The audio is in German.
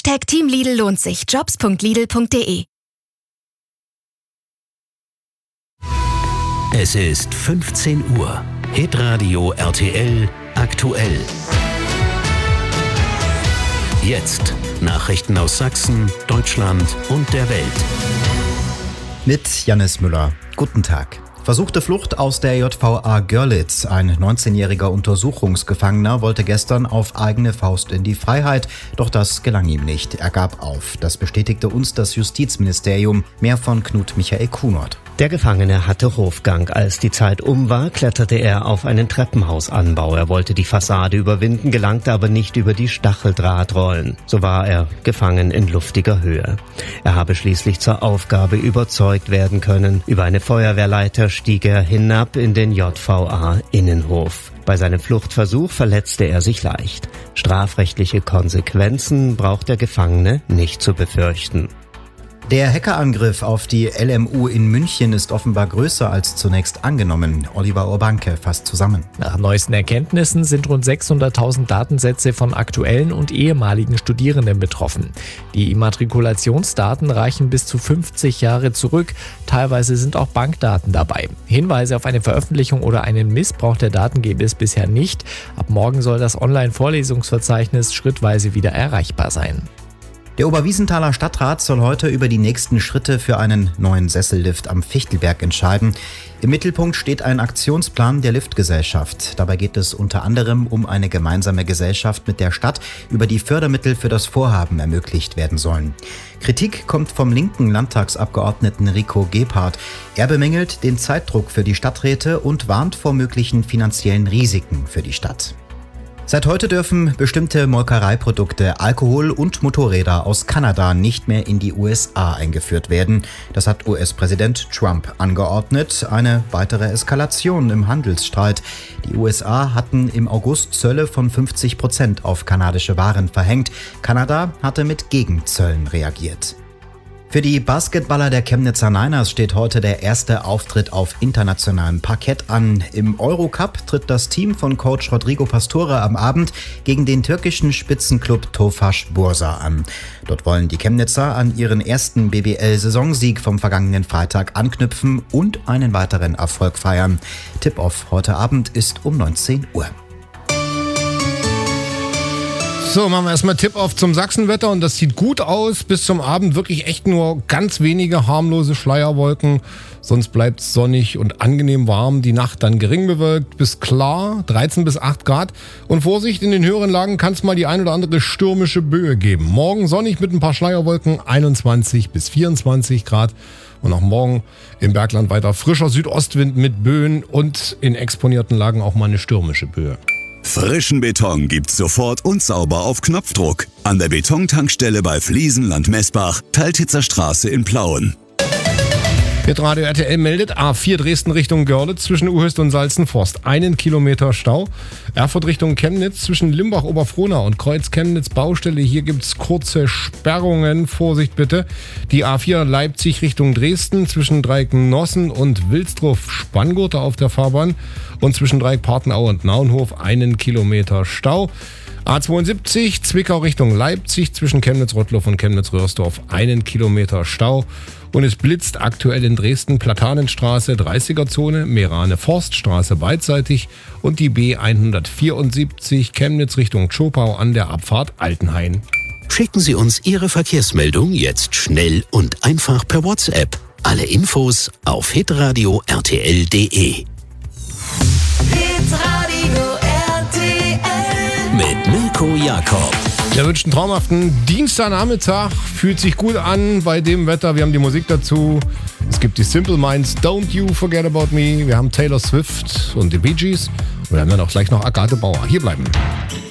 Team Lidl lohnt sich. Jobs.lidl.de. Es ist 15 Uhr. Hitradio RTL aktuell. Jetzt Nachrichten aus Sachsen, Deutschland und der Welt. Mit Jannis Müller. Guten Tag. Versuchte Flucht aus der JVA Görlitz. Ein 19-jähriger Untersuchungsgefangener wollte gestern auf eigene Faust in die Freiheit, doch das gelang ihm nicht. Er gab auf. Das bestätigte uns das Justizministerium. Mehr von Knut Michael Kunert. Der Gefangene hatte Hofgang. Als die Zeit um war, kletterte er auf einen Treppenhausanbau. Er wollte die Fassade überwinden, gelangte aber nicht über die Stacheldrahtrollen. So war er gefangen in luftiger Höhe. Er habe schließlich zur Aufgabe überzeugt werden können. Über eine Feuerwehrleiter stieg er hinab in den JVA-Innenhof. Bei seinem Fluchtversuch verletzte er sich leicht. Strafrechtliche Konsequenzen braucht der Gefangene nicht zu befürchten. Der Hackerangriff auf die LMU in München ist offenbar größer als zunächst angenommen. Oliver Urbanke fasst zusammen. Nach neuesten Erkenntnissen sind rund 600.000 Datensätze von aktuellen und ehemaligen Studierenden betroffen. Die Immatrikulationsdaten reichen bis zu 50 Jahre zurück. Teilweise sind auch Bankdaten dabei. Hinweise auf eine Veröffentlichung oder einen Missbrauch der Daten gibt es bisher nicht. Ab morgen soll das Online-Vorlesungsverzeichnis schrittweise wieder erreichbar sein. Der Oberwiesenthaler Stadtrat soll heute über die nächsten Schritte für einen neuen Sessellift am Fichtelberg entscheiden. Im Mittelpunkt steht ein Aktionsplan der Liftgesellschaft. Dabei geht es unter anderem um eine gemeinsame Gesellschaft mit der Stadt, über die Fördermittel für das Vorhaben ermöglicht werden sollen. Kritik kommt vom linken Landtagsabgeordneten Rico Gebhardt. Er bemängelt den Zeitdruck für die Stadträte und warnt vor möglichen finanziellen Risiken für die Stadt. Seit heute dürfen bestimmte Molkereiprodukte, Alkohol und Motorräder aus Kanada nicht mehr in die USA eingeführt werden. Das hat US-Präsident Trump angeordnet. Eine weitere Eskalation im Handelsstreit. Die USA hatten im August Zölle von 50% auf kanadische Waren verhängt. Kanada hatte mit Gegenzöllen reagiert. Für die Basketballer der Chemnitzer Niners steht heute der erste Auftritt auf internationalem Parkett an. Im Eurocup tritt das Team von Coach Rodrigo Pastore am Abend gegen den türkischen Spitzenclub Tofaş Bursa an. Dort wollen die Chemnitzer an ihren ersten BBL-Saisonsieg vom vergangenen Freitag anknüpfen und einen weiteren Erfolg feiern. Tip-Off heute Abend ist um 19 Uhr. So, machen wir erstmal Tip-Off zum Sachsenwetter und das sieht gut aus. Bis zum Abend wirklich echt nur ganz wenige harmlose Schleierwolken. Sonst bleibt es sonnig und angenehm warm. Die Nacht dann gering bewölkt bis klar, 13 bis 8 Grad. Und Vorsicht, in den höheren Lagen kann es mal die ein oder andere stürmische Böe geben. Morgen sonnig mit ein paar Schleierwolken, 21 bis 24 Grad. Und auch morgen im Bergland weiter frischer Südostwind mit Böen und in exponierten Lagen auch mal eine stürmische Böe. Frischen Beton gibt's sofort und sauber auf Knopfdruck. An der Betontankstelle bei Fliesenland Messbach, Teiltitzer Straße in Plauen. Hitradio RTL meldet A4 Dresden Richtung Görlitz zwischen Uhöst und Salzenforst 1 Kilometer Stau. Erfurt Richtung Chemnitz zwischen Limbach-Oberfrohnau und Kreuz-Chemnitz Baustelle. Hier gibt's kurze Sperrungen. Vorsicht bitte. Die A4 Leipzig Richtung Dresden zwischen Dreieck Nossen und Wilsdruff-Spanngurte auf der Fahrbahn. Und zwischen Dreieck Partenau und Naunhof 1 Kilometer Stau. A72 Zwickau Richtung Leipzig zwischen Chemnitz-Rottloff und Chemnitz-Röhrsdorf 1 Kilometer Stau. Und es blitzt aktuell in Dresden Platanenstraße 30er-Zone, Merane-Forststraße beidseitig und die B174 Chemnitz Richtung Zschopau an der Abfahrt Altenhain. Schicken Sie uns Ihre Verkehrsmeldung jetzt schnell und einfach per WhatsApp. Alle Infos auf hitradio rtl.de. Hitradio RTL Mit Mirko Jakob. Der wünscht einen traumhaften Dienstagnachmittag. Fühlt sich gut an bei dem Wetter. Wir haben die Musik dazu. Es gibt die Simple Minds, Don't You Forget About Me. Wir haben Taylor Swift und die Bee Gees. Und wir haben dann auch gleich noch Agathe Bauer. Hier bleiben.